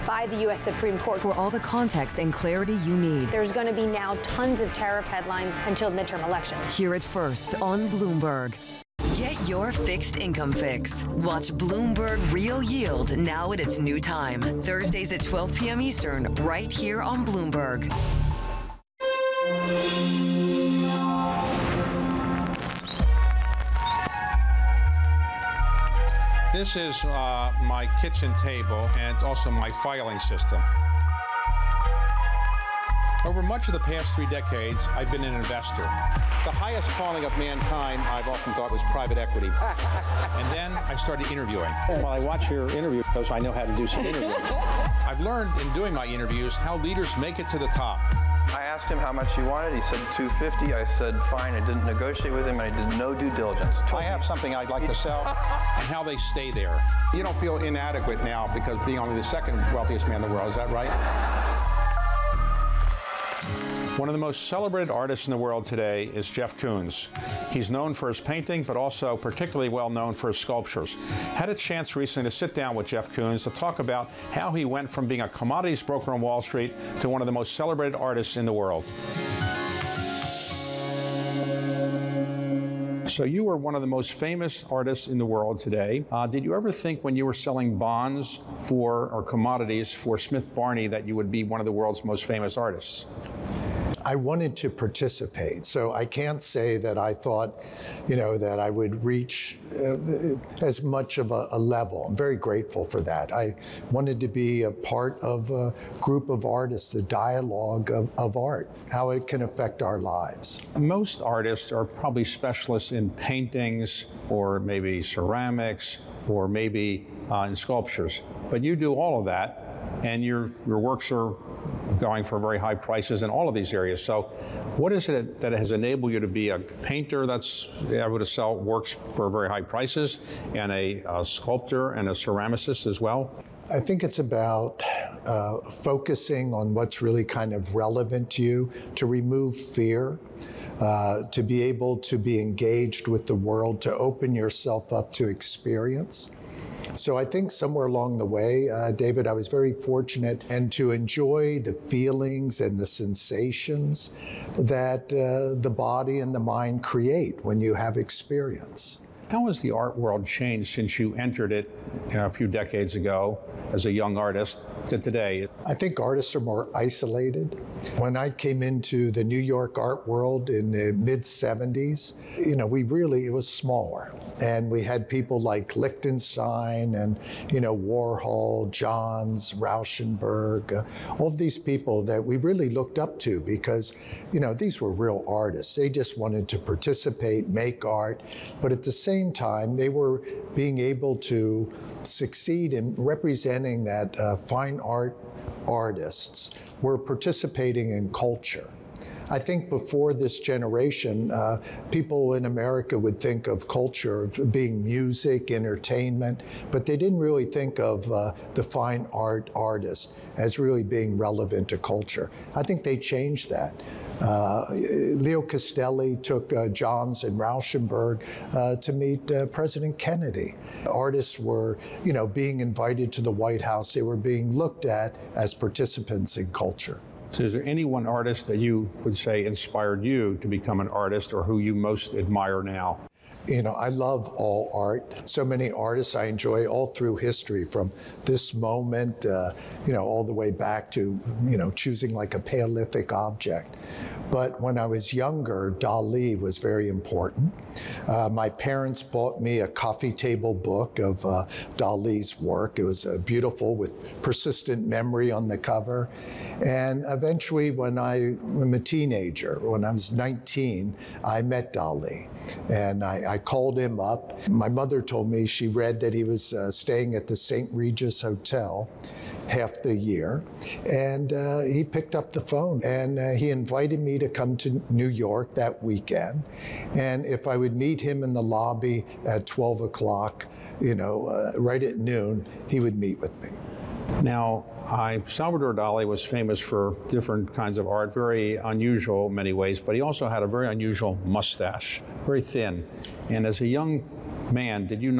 by the U.S. Supreme Court. For all the context and clarity you need. There's going to be now tons of tariff headlines until midterm elections. Hear it first on Bloomberg. Get your fixed income fix. Watch Bloomberg Real Yield now at its new time. Thursdays at 12 p.m. Eastern, right here on Bloomberg. This is my kitchen table, and it's also my filing system. Over much of the past 3 decades, I've been an investor. The highest calling of mankind, I've often thought, was private equity. And then I started interviewing. Well, I watch your interviews, so I know how to do some interviewing. I've learned in doing my interviews how leaders make it to the top. I asked him how much he wanted. He said $250. I said fine. I didn't negotiate with him, and I did no due diligence. I have something I'd like to sell, and how they stay there. You don't feel inadequate now because being only the second wealthiest man in the world, is that right? One of the most celebrated artists in the world today is Jeff Koons. He's known for his painting, but also particularly well known for his sculptures. Had a chance recently to sit down with Jeff Koons to talk about how he went from being a commodities broker on Wall Street to one of the most celebrated artists in the world. So you are one of the most famous artists in the world today. Did you ever think when you were selling bonds or commodities for Smith Barney that you would be one of the world's most famous artists? I wanted to participate, so I can't say that I thought, that I would reach as much of a level. I'm very grateful for that. I wanted to be a part of a group of artists, the dialogue of art, how it can affect our lives. Most artists are probably specialists in paintings or maybe ceramics or maybe in sculptures, but you do all of that, and your works are going for very high prices in all of these areas. So what is it that has enabled you to be a painter that's able to sell works for very high prices, and a sculptor and a ceramicist as well? I think it's about focusing on what's really kind of relevant to you, to remove fear, to be able to be engaged with the world, to open yourself up to experience. So I think somewhere along the way, David, I was very fortunate and to enjoy the feelings and the sensations that the body and the mind create when you have experience. How has the art world changed since you entered it a few decades ago as a young artist to today? I think artists are more isolated. When I came into the New York art world in the mid-'70s, it was smaller. And we had people like Lichtenstein and, Warhol, Johns, Rauschenberg, all of these people that we really looked up to because, these were real artists. They just wanted to participate, make art, but at the same time, they were being able to succeed in representing that fine art artists were participating in culture. I think before this generation, people in America would think of culture of being music, entertainment, but they didn't really think of the fine art artist as really being relevant to culture. I think they changed that. Leo Castelli took Johns and Rauschenberg to meet President Kennedy. Artists were, being invited to the White House. They were being looked at as participants in culture. So is there any one artist that you would say inspired you to become an artist, or who you most admire now? I love all art. So many artists I enjoy all through history, from this moment, all the way back to, choosing like a Paleolithic object. But when I was younger, Dali was very important. My parents bought me a coffee table book of Dali's work. It was beautiful with persistent memory on the cover. And eventually, when I'm a teenager, when I was 19, I met Dali. And I called him up. My mother told me she read that he was staying at the St. Regis Hotel half the year. And he picked up the phone and he invited me to come to New York that weekend. And if I would meet him in the lobby at 12 o'clock, right at noon, he would meet with me. Now, Salvador Dali was famous for different kinds of art, very unusual in many ways, but he also had a very unusual mustache, very thin. And as a young man, did you not